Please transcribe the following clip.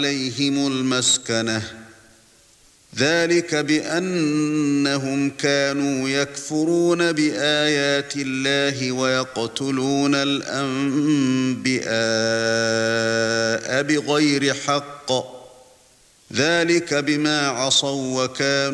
عليهم المسكنة ذلك بأنهم كانوا يكفرون بآيات الله ويقتلون الأنبياء بغير حق ذلك بما عصوا وكانوا